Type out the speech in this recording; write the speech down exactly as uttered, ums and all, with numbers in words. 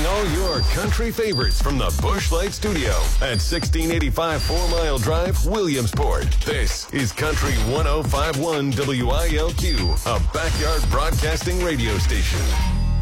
Playing all your country favorites from the Busch Light Studio at sixteen eighty-five Four Mile Drive, Williamsport. This is Country one oh five point one W I L Q, a backyard broadcasting radio station.